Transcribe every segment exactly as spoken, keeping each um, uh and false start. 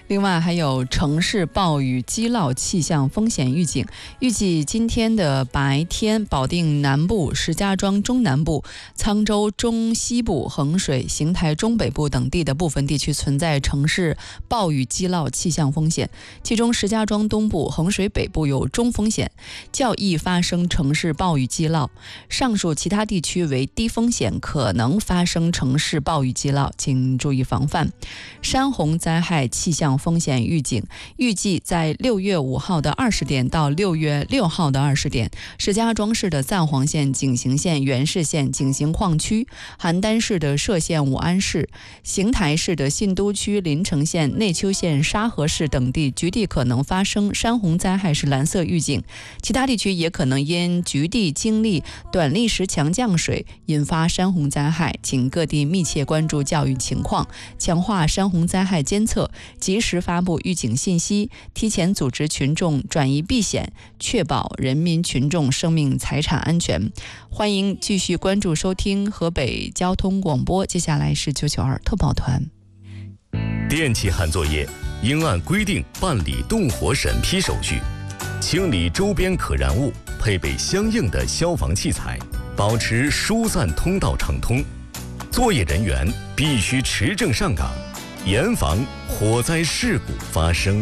另外还有城市暴雨积涝气象风险预警，预计今天的白天，保定南部、石家庄中南部、沧州中西部、衡水、邢台中北部等地的部分地区存在城市暴雨积涝气象风险，其中石家庄东部、衡水北部有中风险，较易发生城市暴雨积涝。上述其他地区为低风险，可能发生城市暴雨积涝，请注意防范。山洪灾害气象风险预警，预计在六月五号的二十点到六月六号的二十点，石家庄市的赞煌县、景行县、元氏县、景行矿区，邯郸市的歙县、武安市，邢台市的信都区、临城县、内丘县、沙河市等地局地可能发生山洪灾害是蓝色预警，其他地区也可能因局地经历短历时强降水引发山洪灾害，请各地密切关注教育情况，强化山洪灾害监测，及时发布预警信息，提前组织群众转移避险，确保人民群众生命财产安全。欢迎继续关注收听河北交通广播，接下来是九九二特报团。 电气焊作业应按规定办理动火审批手续，清理周边可燃物，配备相应的消防器材，保持疏散通道畅通。作业人员必须持证上岗，严防火灾事故发生。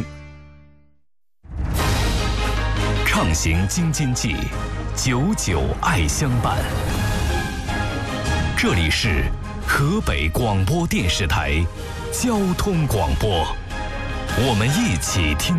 畅行京津冀，久久爱相伴。这里是河北广播电视台交通广播，我们一起听。